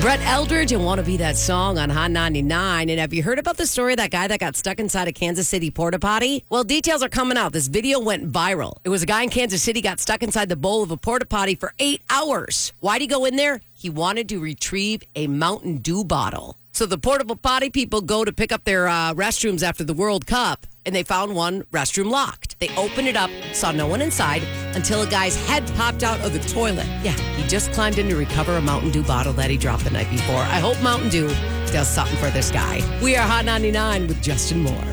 Brett Eldridge and Want to Be That Song on Hot 99. And have you heard about the story of that guy that got stuck inside a Kansas City porta potty? Well, details are coming out. This video went viral. It was a guy in Kansas City got stuck inside the bowl of a porta potty for 8 hours. Why'd he go in there? He wanted to retrieve a Mountain Dew bottle. So the portable potty people go to pick up their restrooms after the World Cup, and they found one restroom locked. They opened it up, saw no one inside, until a guy's head popped out of the toilet. Yeah, he just climbed in to recover a Mountain Dew bottle that he dropped the night before. I hope Mountain Dew does something for this guy. We are Hot 99 with Justin Moore.